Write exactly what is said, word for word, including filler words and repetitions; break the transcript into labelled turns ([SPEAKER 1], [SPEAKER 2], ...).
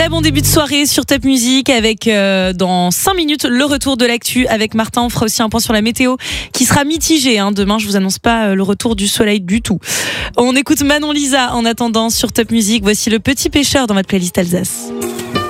[SPEAKER 1] Très bon début de soirée sur Top Music avec euh, dans cinq minutes le retour de l'actu avec Martin. On fera aussi un point sur la météo qui sera mitigée. Hein. Demain, je vous annonce pas euh, le retour du soleil du tout. On écoute Manon Lisa en attendant sur Top Music. Voici Le Petit Pêcheur dans votre playlist Alsace.